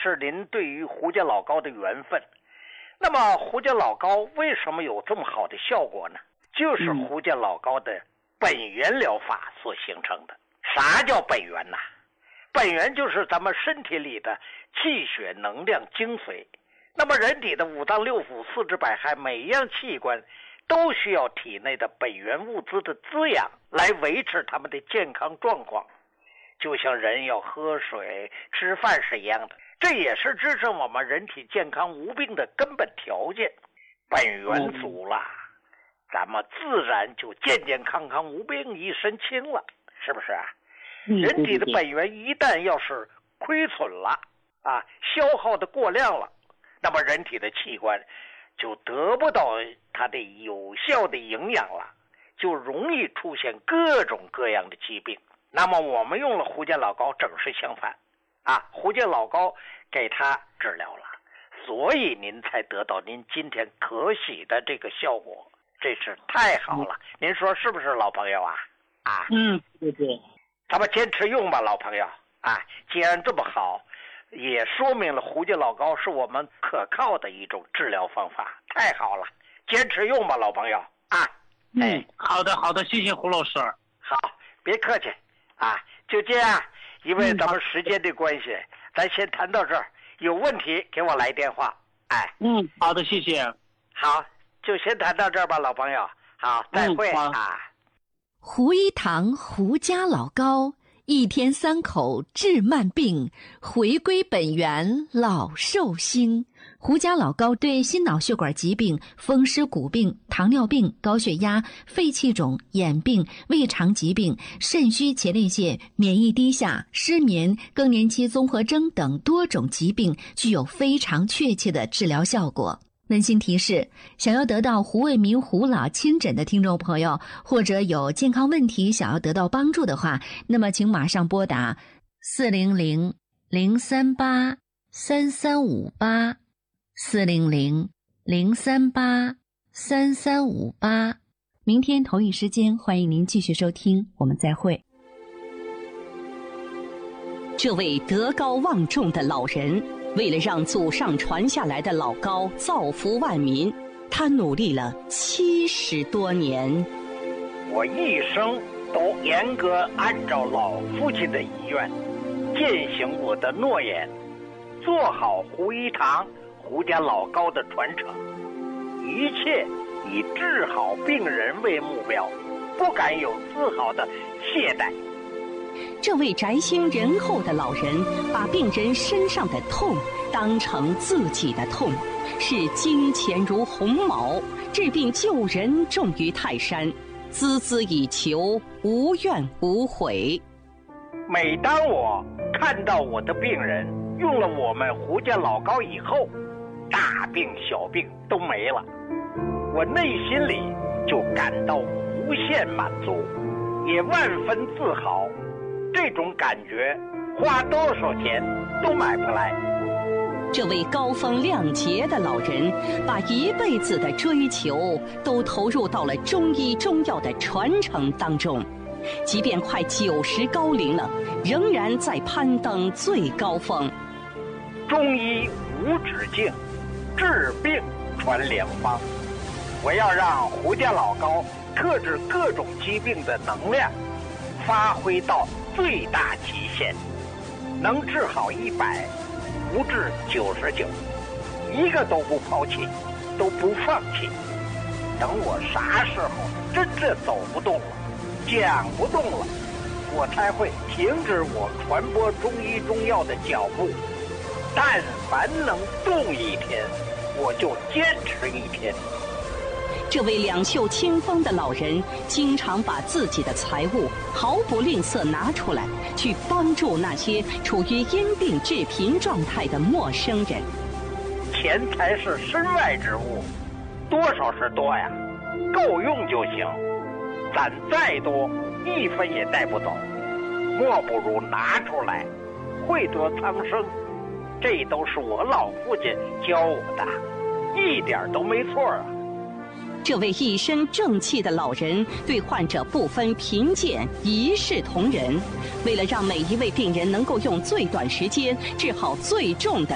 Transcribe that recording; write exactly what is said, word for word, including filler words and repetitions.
是您对于胡家老膏的缘分。那么胡家老膏为什么有这么好的效果呢？就是胡家老膏的本源疗法所形成的。啥叫本源呢？本源就是咱们身体里的气血能量精髓。那么人体的五脏六腑四肢百骸每一样器官都需要体内的本源物资的滋养来维持他们的健康状况，就像人要喝水吃饭是一样的，这也是支撑我们人体健康无病的根本条件。本源足了，咱们自然就健健康康无病一身轻了，是不是啊？人体的本源一旦要是亏损了啊，消耗的过量了，那么人体的器官就得不到它的有效的营养了，就容易出现各种各样的疾病。那么我们用了胡家老膏正是相反啊，胡家老膏给它治疗了，所以您才得到您今天可喜的这个效果，这是太好了。您说是不是老朋友啊？啊， 嗯，对对， 咱们坚持用吧，老朋友啊！既然这么好，也说明了胡家老膏是我们可靠的一种治疗方法，太好了，坚持用吧，老朋友啊！ 哎，嗯，好的好的，谢谢胡老师。 好，别客气啊，就这样，因为咱们时间的关系，嗯，咱先谈到这儿，有问题给我来电话。哎， 嗯，好的，谢谢。 好，就先谈到这儿吧，老朋友。好，再会，嗯，啊。 胡一堂胡家老膏，一天三口治慢病，回归本源老寿星。胡家老膏对心脑血管疾病、风湿骨病、糖尿病、高血压、肺气肿、眼病、胃肠疾病、肾虚前列腺、免疫低下、失眠、更年期综合征等多种疾病具有非常确切的治疗效果。温馨提示：想要得到胡卫民胡老亲诊的听众朋友，或者有健康问题想要得到帮助的话，那么请马上拨打四零零零三八三三五八四零零零三八三三五八。明天同一时间，欢迎您继续收听，我们再会。 这位德高望重的老人，为了让祖上传下来的老膏造福万民，他努力了七十多年。 我一生都严格按照老父亲的遗愿，践行我的诺言，做好胡一堂胡家老膏的传承，一切以治好病人为目标，不敢有丝毫的懈怠。 这位宅心仁厚的老人，把病人身上的痛当成自己的痛，视金钱如鸿毛，治病救人重于泰山，孜孜以求，无怨无悔。 每当我看到我的病人用了我们胡家老膏以后，大病小病都没了，我内心里就感到无限满足，也万分自豪。这种感觉花多少钱都买不来。 这位高风亮节的老人，把一辈子的追求都投入到了中医中药的传承当中，即便快九十高龄了，仍然在攀登最高峰。 中医无止境，治病传良方。我要让胡家老膏克制各种疾病的能量发挥到最大极限，能治好一百，不治九十九，一个都不抛弃，都不放弃。等我啥时候真正走不动了，讲不动了，我才会停止我传播中医中药的脚步。但凡能动一天，我就坚持一天。 这位两袖清风的老人，经常把自己的财物毫不吝啬拿出来，去帮助那些处于因病致贫状态的陌生人。 钱财是身外之物，多少是多呀，够用就行。攒再多，一分也带不走，莫不如拿出来，惠泽苍生。这都是我老父亲教我的，一点都没错啊。 这位一身正气的老人，对患者不分贫贱，一视同仁。为了让每一位病人能够用最短时间治好最重的